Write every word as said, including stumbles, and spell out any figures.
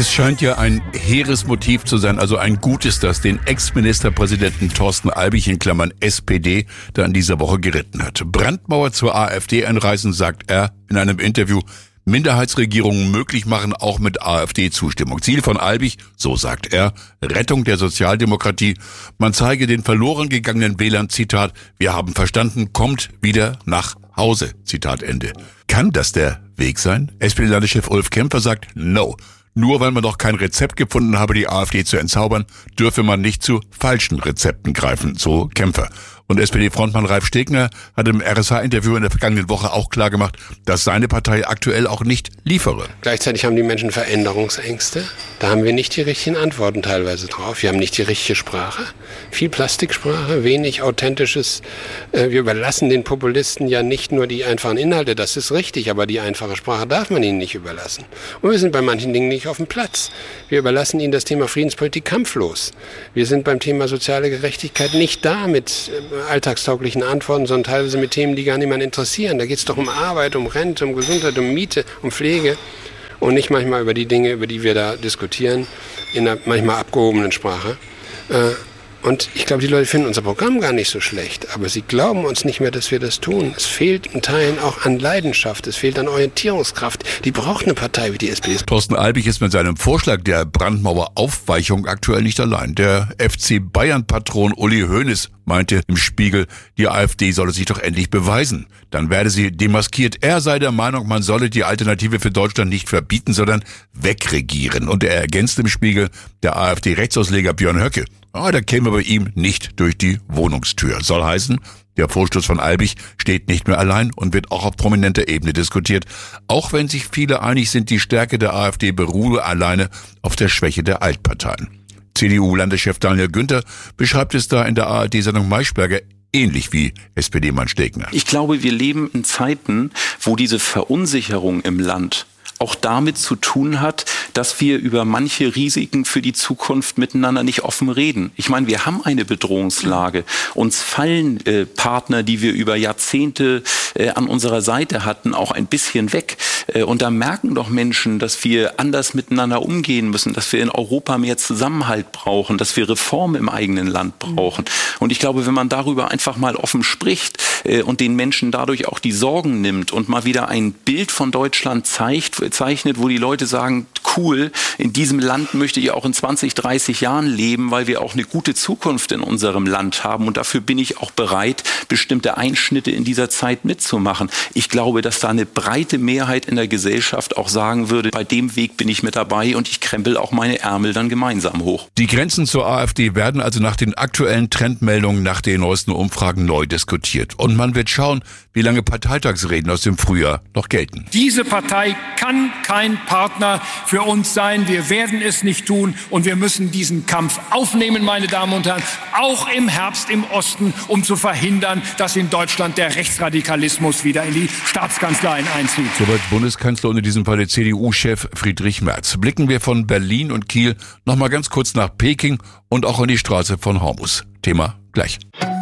Es scheint ja ein hehres Motiv zu sein, also ein gutes, das den Ex-Ministerpräsidenten Thorsten Albig in Klammern S P D da in dieser Woche geritten hat. Brandmauer zur AfD einreißen, sagt er in einem Interview, Minderheitsregierungen möglich machen, auch mit AfD-Zustimmung. Ziel von Albig, so sagt er, Rettung der Sozialdemokratie. Man zeige den verloren gegangenen Wählern, Zitat, wir haben verstanden, kommt wieder nach Hause, Zitat Ende. Kann das der Weg sein? S P D-Landeschef Ulf Kämpfer sagt, no. Nur weil man noch kein Rezept gefunden habe, die AfD zu entzaubern, dürfe man nicht zu falschen Rezepten greifen, so Kämpfer. Und S P D-Frontmann Ralf Stegner hat im R S H-Interview in der vergangenen Woche auch klargemacht, dass seine Partei aktuell auch nicht liefere. Gleichzeitig haben die Menschen Veränderungsängste. Da haben wir nicht die richtigen Antworten teilweise drauf. Wir haben nicht die richtige Sprache. Viel Plastiksprache, wenig Authentisches. Wir überlassen den Populisten ja nicht nur die einfachen Inhalte, das ist richtig, aber die einfache Sprache darf man ihnen nicht überlassen. Und wir sind bei manchen Dingen nicht auf dem Platz. Wir überlassen ihnen das Thema Friedenspolitik kampflos. Wir sind beim Thema soziale Gerechtigkeit nicht da mit alltagstauglichen Antworten, sondern teilweise mit Themen, die gar niemanden interessieren. Da geht es doch um Arbeit, um Rente, um Gesundheit, um Miete, um Pflege und nicht manchmal über die Dinge, über die wir da diskutieren, in einer manchmal abgehobenen Sprache. Und ich glaube, die Leute finden unser Programm gar nicht so schlecht, aber sie glauben uns nicht mehr, dass wir das tun. Es fehlt in Teilen auch an Leidenschaft, es fehlt an Orientierungskraft. Die braucht eine Partei wie die S P D. Thorsten Albig ist mit seinem Vorschlag der Brandmauer-Aufweichung aktuell nicht allein. Der F C Bayern-Patron Uli Hoeneß meinte im Spiegel, die AfD solle sich doch endlich beweisen. Dann werde sie demaskiert. Er sei der Meinung, man solle die Alternative für Deutschland nicht verbieten, sondern wegregieren. Und er ergänzt im Spiegel, der AfD-Rechtsausleger Björn Höcke, ah, der käme bei ihm nicht durch die Wohnungstür. Soll heißen, der Vorstoß von Albig steht nicht mehr allein und wird auch auf prominenter Ebene diskutiert. Auch wenn sich viele einig sind, die Stärke der AfD beruhe alleine auf der Schwäche der Altparteien. C D U-Landeschef Daniel Günther beschreibt es da in der A R D-Sendung Maischberger ähnlich wie S P D-Mann Stegner. Ich glaube, wir leben in Zeiten, wo diese Verunsicherung im Land auch damit zu tun hat, dass wir über manche Risiken für die Zukunft miteinander nicht offen reden. Ich meine, wir haben eine Bedrohungslage. Uns fallen äh, Partner, die wir über Jahrzehnte äh, an unserer Seite hatten, auch ein bisschen weg. Äh, und da merken doch Menschen, dass wir anders miteinander umgehen müssen, dass wir in Europa mehr Zusammenhalt brauchen, dass wir Reformen im eigenen Land brauchen. Und ich glaube, wenn man darüber einfach mal offen spricht äh, und den Menschen dadurch auch die Sorgen nimmt und mal wieder ein Bild von Deutschland zeigt, zeichnet, wo die Leute sagen, cool, in diesem Land möchte ich auch in zwanzig, dreißig Jahren leben, weil wir auch eine gute Zukunft in unserem Land haben und dafür bin ich auch bereit, bestimmte Einschnitte in dieser Zeit mitzumachen. Ich glaube, dass da eine breite Mehrheit in der Gesellschaft auch sagen würde, bei dem Weg bin ich mit dabei und ich krempel auch meine Ärmel dann gemeinsam hoch. Die Grenzen zur AfD werden also nach den aktuellen Trendmeldungen, nach den neuesten Umfragen neu diskutiert. Und man wird schauen, wie lange Parteitagsreden aus dem Frühjahr noch gelten. Diese Partei kann kein Partner für uns sein. Wir werden es nicht tun und wir müssen diesen Kampf aufnehmen, meine Damen und Herren, auch im Herbst im Osten, um zu verhindern, dass in Deutschland der Rechtsradikalismus wieder in die Staatskanzleien einzieht. Soweit Bundeskanzler und in diesem Fall der C D U-Chef Friedrich Merz. Blicken wir von Berlin und Kiel noch mal ganz kurz nach Peking und auch an die Straße von Hormuz. Thema gleich.